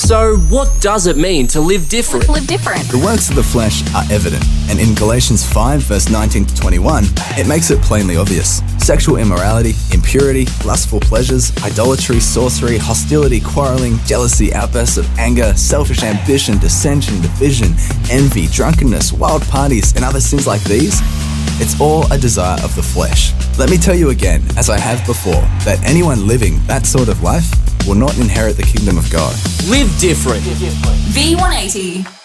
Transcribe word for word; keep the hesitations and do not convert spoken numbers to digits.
So what does it mean to live different? Live different. The works of the flesh are evident, and in Galatians five verse nineteen to twenty-one, it makes it plainly obvious. Sexual immorality, impurity, lustful pleasures, idolatry, sorcery, hostility, quarreling, jealousy, outbursts of anger, selfish ambition, dissension, division, envy, drunkenness, wild parties, and other sins like these, it's all a desire of the flesh. Let me tell you again, as I have before, that anyone living that sort of life will not inherit the kingdom of God. Live different. V one eighty.